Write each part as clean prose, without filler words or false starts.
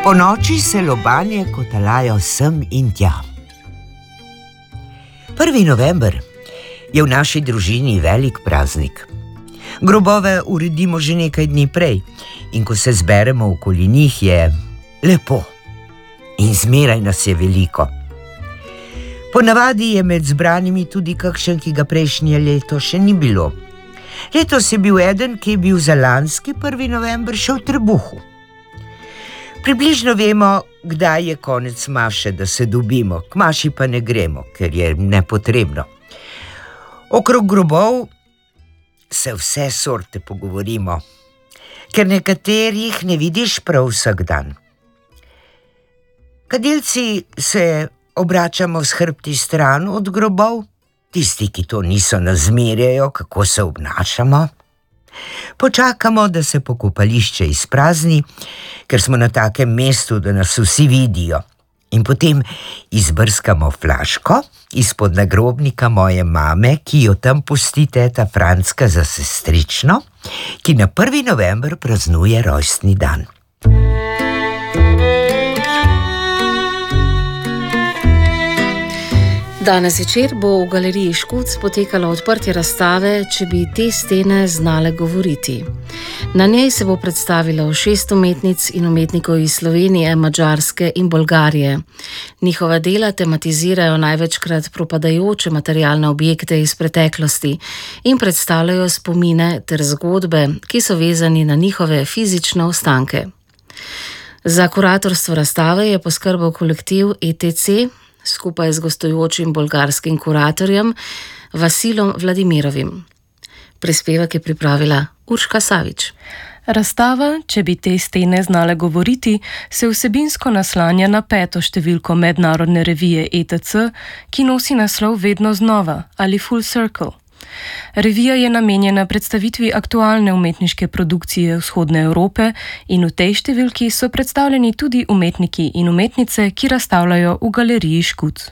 Po noči se lobanje kotalajo sem in tja. 1. november je v naši družini velik praznik. Grobove uredimo že nekaj dni prej in ko se zberemo okoli njih, je lepo. In zmeraj nas je veliko. Ponavadi je med zbranimi tudi kakšen, ki ga prejšnje leto še ni bilo. Letos je bil eden, ki je bil za lanski 1. november še v trebuhu. Približno vemo, kdaj je konec maše, da se dobimo, k maši pa ne gremo, ker je nepotrebno. Okrog grobov se vse sorte pogovorimo, ker nekaterih ne vidiš prav vsak dan. Kadilci se obračamo s hrbti stran od grobov, tisti, ki to niso, nas zmerjajo, kako se obnašamo. Počakamo, da se pokopališče izprazni, ker smo na takem mestu, da nas vsi vidijo. In potem izbrskamo flaško izpod nagrobnika moje mame, ki jo tam pusti teta Frančka za sestrično, ki na 1. november praznuje rojstni dan. Danes večer bo v galeriji Škuc potekalo odprtje razstave Če bi te stene znale govoriti. Na njej se bo predstavilo 6 umetnic in umetnikov iz Slovenije, Madžarske in Bolgarije. Njihova dela tematizirajo največkrat propadajoče materialne objekte iz preteklosti in predstavljajo spomine ter zgodbe, ki so vezani na njihove fizične ostanke. Za kuratorstvo razstave je poskrbel kolektiv ETC, skupaj z gostujočim bolgarskim kuratorjem Vasilom Vladimirovim. Prispevek je pripravila Urška Savič. Razstava Če bi te stene znale govoriti se vsebinsko naslanja na 5. številko mednarodne revije ETC, ki nosi naslov Vedno znova ali Full Circle. Revija je namenjena predstavitvi aktualne umetniške produkcije vzhodne Evrope in v tej številki so predstavljeni tudi umetniki in umetnice, ki razstavljajo v galeriji Škuc.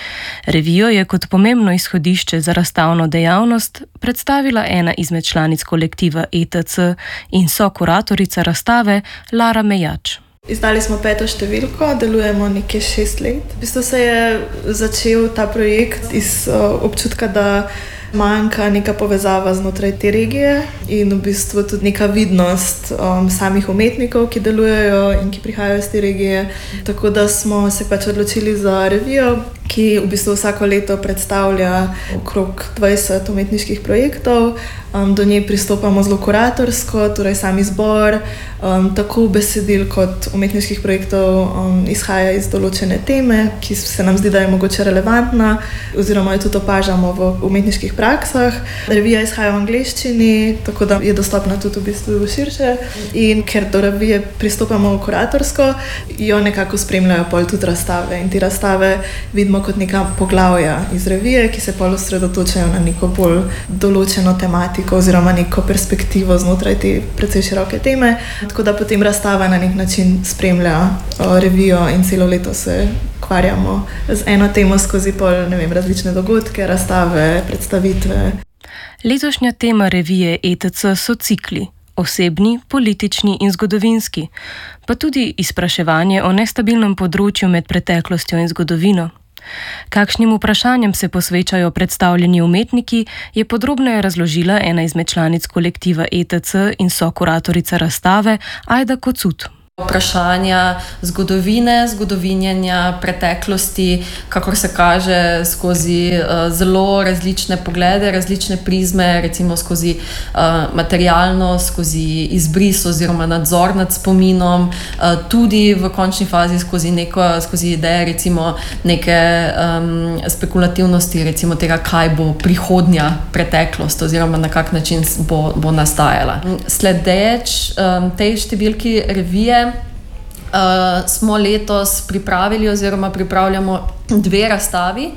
Revijo je kot pomembno izhodišče za razstavno dejavnost predstavila ena izmed članic kolektiva ETC in sokuratorica razstave Lara Mejač. Izdali smo 5. številko, delujemo nekje 6 let. V bistvu se je začel ta projekt iz občutka, da manjka neka povezava znotraj te regije in v bistvu tudi neka vidnost samih umetnikov, ki delujejo in ki prihajajo iz te regije. Tako da smo se pač odločili za revijo, ki v bistvu vsako leto predstavlja okrog 20 umetniških projektov. Do nje pristopamo zelo kuratorsko, torej sam izbor, tako besedil kot umetniških projektov izhaja iz določene teme, ki se nam zdi, da je mogoče relevantna, oziroma jo tudi opažamo v umetniških praksah. Revija izhaja v angleščini, tako da je dostopna tudi v bistvu širše. In ker do revije pristopamo kuratorsko, jo nekako spremljajo pol tudi razstave. In te razstave vidimo kot neka poglavja iz revije, ki se pol osredotočajo na neko bolj določeno tematiko oziroma neko perspektivo znotraj te precej široke teme. Tako da potem razstava na nek način spremlja revijo in celo leto se ukvarjamo z eno temo skozi različne dogodke, razstave, predstavitve. Letošnja tema revije ETC so cikli, osebni, politični in zgodovinski, pa tudi izpraševanje o nestabilnem področju med preteklostjo in zgodovino. Kakšnim vprašanjem se posvečajo predstavljeni umetniki, je podrobneje razložila ena izmed članic kolektiva ETC in sokuratorica razstave Ajda Kocut. Vprašanja zgodovine, zgodovinjenja, preteklosti, kakor se kaže skozi zelo različne poglede, različne prizme, recimo skozi materialnost, skozi izbris oziroma nadzor nad spominom, tudi v končni fazi skozi ideje recimo neke spekulativnosti, recimo tega, kaj bo prihodnja preteklost oziroma na kak način bo nastajala. Sledeč tej številki revije smo letos pripravili oziroma pripravljamo 2 razstavi.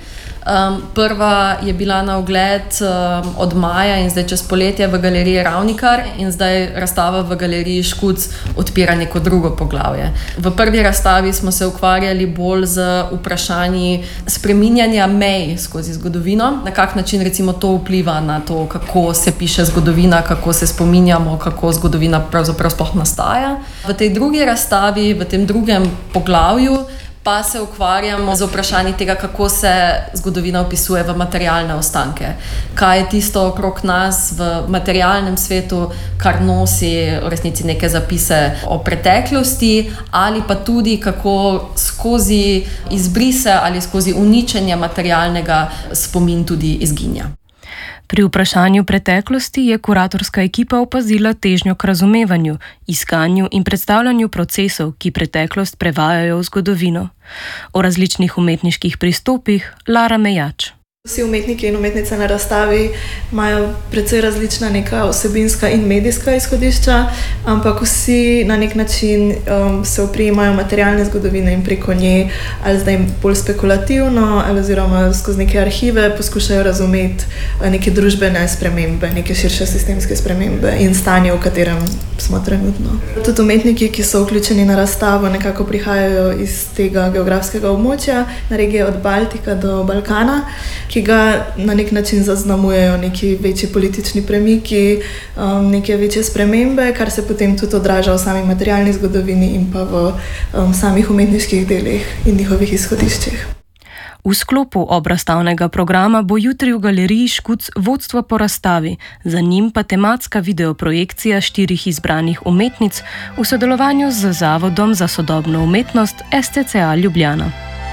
Prva je bila na ogled od maja in zdaj čez poletje v galeriji Ravnikar in zdaj razstava v galeriji Škuc odpira neko drugo poglavje. V prvi razstavi smo se ukvarjali bolj z vprašanji spreminjanja mej skozi zgodovino, na kak način recimo to vpliva na to, kako se piše zgodovina, kako se spominjamo, kako zgodovina pravzaprav sploh nastaja. V tej drugi razstavi, v tem drugem poglavju pa se ukvarjamo z vprašanji tega, kako se zgodovina opisuje v materialne ostanke. Kaj je tisto okrog nas v materialnem svetu, kar nosi v resnici neke zapise o preteklosti, ali pa tudi kako skozi izbrise ali skozi uničenje materialnega spomin tudi izginja. Pri vprašanju preteklosti je kuratorska ekipa opazila težnjo k razumevanju, iskanju in predstavljanju procesov, ki preteklost prevajajo v zgodovino. O različnih umetniških pristopih Lara Mejač. Vsi umetniki in umetnice na razstavi imajo precej različna neka osebinska in medijska izhodišča, ampak vsi na nek način se oprijemajo materialne zgodovine in preko nje, ali zdaj bolj spekulativno, ali oziroma skozi neke arhive poskušajo razumeti neke družbene spremembe, neke širše sistemske spremembe in stanje, v katerem smo trenutno. Tudi umetniki, ki so vključeni na razstavo, nekako prihajajo iz tega geografskega območja, na regije od Baltika do Balkana, ki ga na nek način zaznamujejo neki večji politični premiki, neke večje spremembe, kar se potem tudi odraža v sami materialni zgodovini in pa v samih umetniških delih in njihovih izhodiščih. V sklopu obrazstavnega programa bo jutri v galeriji Škuc vodstvo po razstavi, za njim pa tematska videoprojekcija 4 izbranih umetnic v sodelovanju z Zavodom za sodobno umetnost STCA Ljubljana.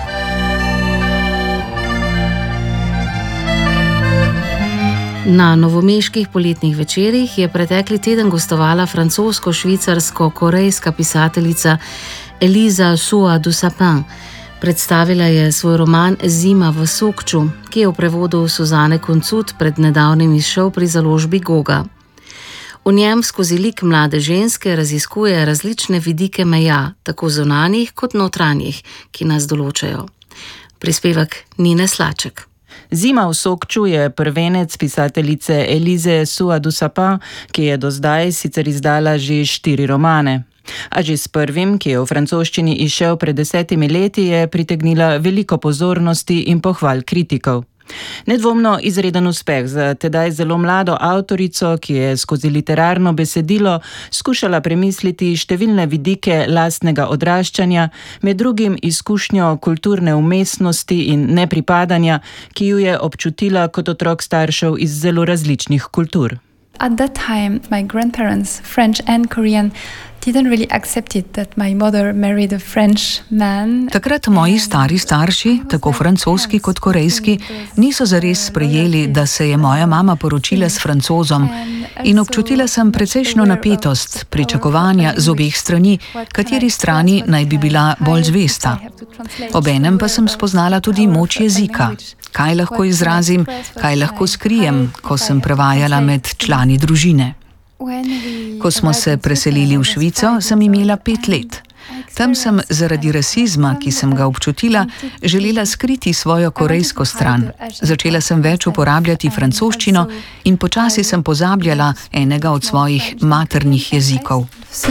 Na novomeških poletnih večerih je pretekli teden gostovala francosko-švicarsko-korejska pisateljica Elisa Sua du Sapin. Predstavila je svoj roman Zima v Sokču, ki je v prevodu Suzane Koncut pred nedavnim izšel pri založbi Goga. V njem skozi lik mlade ženske raziskuje različne vidike meja, tako zunanjih kot notranjih, ki nas določajo. Prispevek Nine Slaček. Zima v Sokču je prvenec pisateljice Elise Sua du Sapin, ki je do zdaj sicer izdala že 4 romane. A že s prvim, ki je v francoščini izšel pred 10 leti, je pritegnila veliko pozornosti in pohval kritikov. Nedvomno izreden uspeh za tedaj zelo mlado avtorico, ki je skozi literarno besedilo skušala premisliti številne vidike lastnega odraščanja, med drugim izkušnjo kulturne umestnosti in nepripadanja, ki ju je občutila kot otrok staršev iz zelo različnih kultur. At that time, my grandparents, French and Korean, didn't really accept it that my mother married a French man. Takrat moji stari starši, tako francoski kot korejski, niso zares sprejeli, da se je moja mama poročila s Francozom in občutila sem precejšno napetost, pričakovanja z obeh strani, kateri strani naj bi bila bolj zvesta. Obenem pa sem spoznala tudi moč jezika. Kaj lahko izrazim, kaj lahko skrijem, ko sem prevajala med člani družine. Ko smo se preselili v Švico, sem imela 5 let. Tam sem zaradi rasizma, ki sem ga občutila, želela skriti svojo korejsko stran. Začela sem več uporabljati francoščino in počasi sem pozabljala enega od svojih maternih jezikov.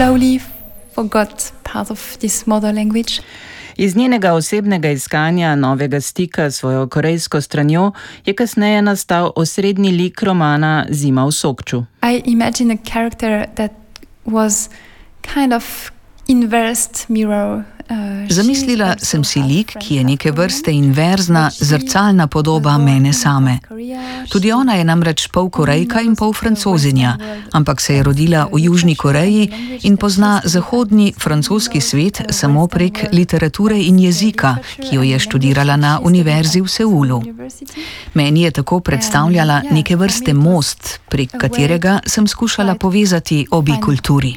Iz njenega osebnega iskanja novega stika s svojo korejsko stranjo je kasneje nastal osrednji lik romana Zima v Sokču. I imagine a character that was kind of inversed mirror. Zamislila sem si lik, ki je neke vrste inverzna, zrcalna podoba mene same. Tudi ona je namreč pol Korejka in pol Francozinja, ampak se je rodila v Južni Koreji in pozna zahodni francoski svet samo prek literature in jezika, ki jo je študirala na univerzi v Seulu. Meni je tako predstavljala neke vrste most, prek katerega sem skušala povezati obi kulturi.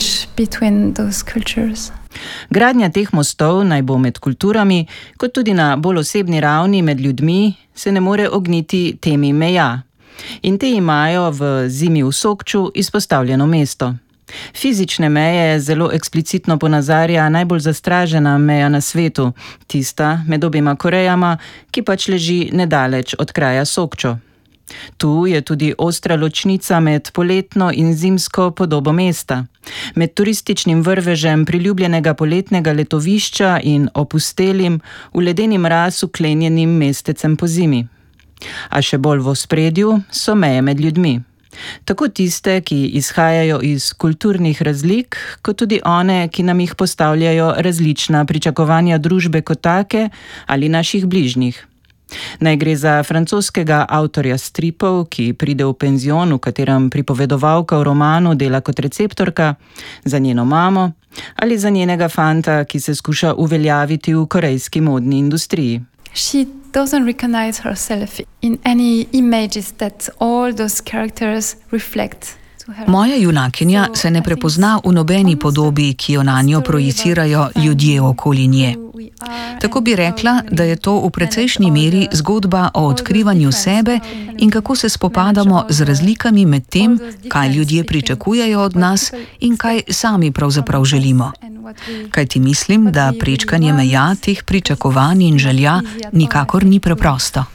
Gradnja teh mostov naj bo med kulturami, kot tudi na bolj osebni ravni med ljudmi, se ne more ogniti temi meja. In te imajo v Zimi v Sokču izpostavljeno mesto. Fizične meje zelo eksplicitno ponazarja najbolj zastražena meja na svetu, tista med obema Korejama, ki pač leži nedaleč od kraja Sokčo. Tu je tudi ostra ločnica med poletno in zimsko podobo mesta, med turističnim vrvežem priljubljenega poletnega letovišča in opustelim, v ledeni mraz uklenjenim mestecem po zimi. A še bolj v ospredju so meje med ljudmi. Tako tiste, ki izhajajo iz kulturnih razlik, kot tudi one, ki nam jih postavljajo različna pričakovanja družbe kot take ali naših bližnjih. Naj gre za francoskega avtorja stripov, ki pride v penzion, v katerem pripovedovalka v romanu dela kot receptorka, za njeno mamo, ali za njenega fanta, ki se skuša uveljaviti v korejski modni industriji. She doesn't recognize herself in any images that all those characters reflect. Moja junakinja se ne prepozna v nobeni podobi, ki jo na njo projicirajo ljudje okoli nje. Tako bi rekla, da je to v precejšnji meri zgodba o odkrivanju sebe in kako se spopadamo z razlikami med tem, kaj ljudje pričakujejo od nas in kaj sami pravzaprav želimo. Kajti mislim, da prečkanje meja teh pričakovanj in želja nikakor ni preprosto.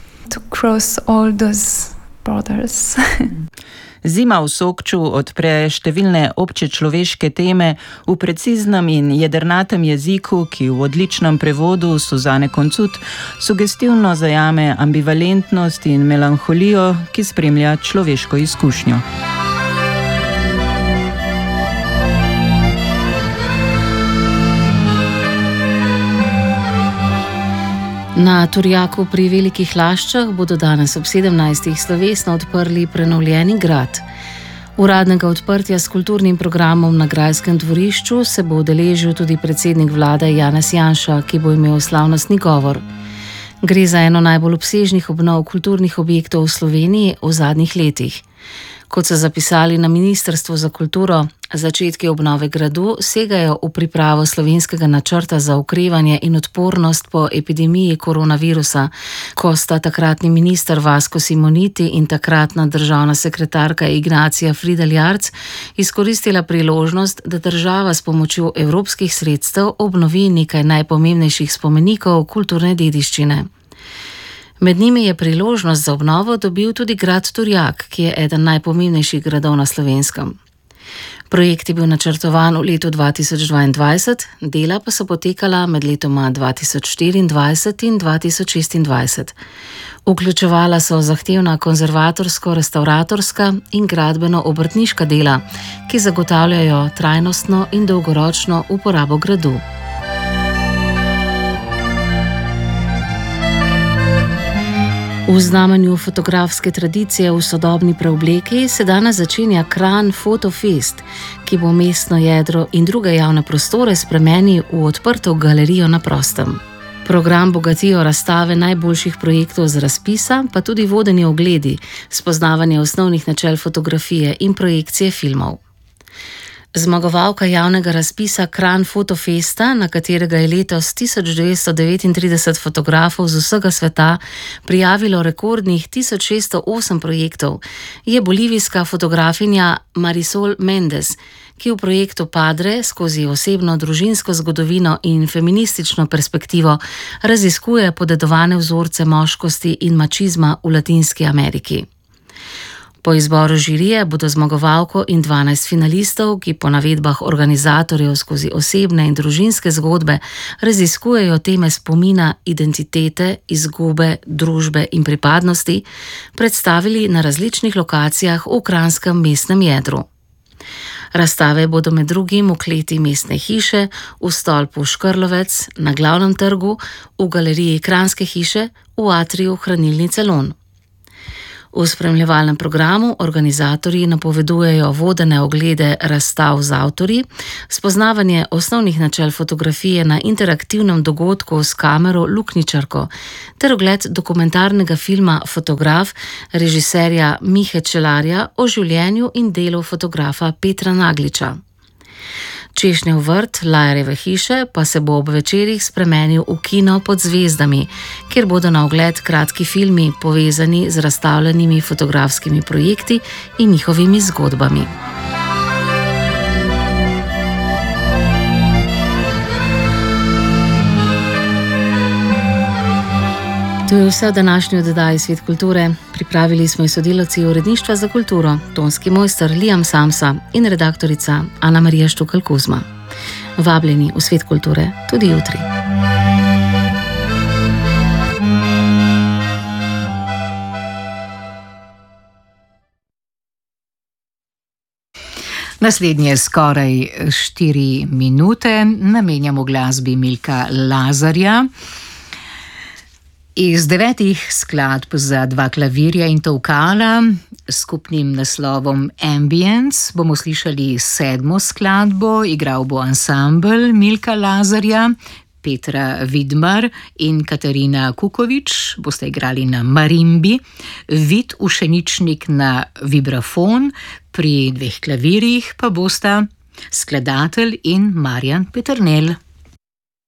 Zima v Sokču odpre številne obče človeške teme v preciznem in jedrnatem jeziku, ki v odličnem prevodu Suzane Koncut sugestivno zajame ambivalentnost in melanholijo, ki spremlja človeško izkušnjo. Na Turjaku pri Velikih Laščah bodo danes ob 17. slovesno odprli prenovljeni grad. Uradnega odprtja s kulturnim programom na Grajskem dvorišču se bo udeležil tudi predsednik vlade Janez Janša, ki bo imel slavnostni govor. Gre za eno najbolj obsežnih obnov kulturnih objektov v Sloveniji v zadnjih letih. Kot so zapisali na Ministrstvu za kulturo, začetki obnove gradu segajo v pripravo slovenskega načrta za okrevanje in odpornost po epidemiji koronavirusa, ko sta takratni minister Vasko Simoniti in takratna državna sekretarka Ignacija Fridl Jarc izkoristila priložnost, da država s pomočjo evropskih sredstev obnovi nekaj najpomembnejših spomenikov kulturne dediščine. Med njimi je priložnost za obnovo dobil tudi grad Turjak, ki je eden najpomembnejših gradov na Slovenskem. Projekt je bil načrtovan v letu 2022, dela pa so potekala med letoma 2024 in 2026. Vključevala so zahtevna konzervatorsko-restavratorska in gradbeno-obrtniška dela, ki zagotavljajo trajnostno in dolgoročno uporabo gradu. V znamenju fotografske tradicije v sodobni preobleki se danes začenja Kranj Fotofest, ki bo mestno jedro in druge javne prostore spremenil v odprto galerijo na prostem. Program bogatijo razstave najboljših projektov z razpisa, pa tudi vodeni ogledi, spoznavanje osnovnih načel fotografije in projekcije filmov. Zmagovalka javnega razpisa Kranj Fotofesta, na katerega je letos 1939 fotografov z vsega sveta prijavilo rekordnih 1608 projektov, je bolivijska fotografinja Marisol Mendes, ki v projektu Padre skozi osebno družinsko zgodovino in feministično perspektivo raziskuje podedovane vzorce moškosti in mačizma v Latinski Ameriki. Po izboru žirije bodo zmagovalko in 12 finalistov, ki po navedbah organizatorjev skozi osebne in družinske zgodbe raziskujejo teme spomina, identitete, izgube, družbe in pripadnosti, predstavili na različnih lokacijah v kranjskem mestnem jedru. Razstave bodo med drugim v kleti mestne hiše, v stolpu Škrlovec, na glavnem trgu, v galeriji Kranjske hiše, v atriju hranilnice Lon. V spremljevalnem programu organizatorji napovedujejo vodene oglede razstav z avtorji, spoznavanje osnovnih načel fotografije na interaktivnem dogodku s kamero Lukničarko ter ogled dokumentarnega filma Fotograf režiserja Mihe Čelarja o življenju in delu fotografa Petra Nagliča. Češnjev vrt Lajarjeve hiše pa se bo ob večerih spremenil v kino Pod zvezdami, kjer bodo na ogled kratki filmi povezani z razstavljenimi fotografskimi projekti in njihovimi zgodbami. To je vse v današnji oddaji Svet kulture. Pripravili smo jo sodelavci uredništva za kulturo, tonski mojster Liam Samsa in redaktorica Ana Marija Štukal-Kuzma. Vabljeni v Svet kulture tudi jutri. Naslednje skoraj 4 minute namenjamo glasbi Milka Lazarja. Iz 9 skladb za 2 klavirja in tolkala s skupnim naslovom Ambience bomo slišali 7. skladbo, igral bo ansambel Milka Lazarja, Petra Vidmar in Katarina Kukovič boste igrali na marimbi, Vid Ušeničnik na vibrafon, pri 2 klavirjih pa bosta skladatelj in Marjan Peternel.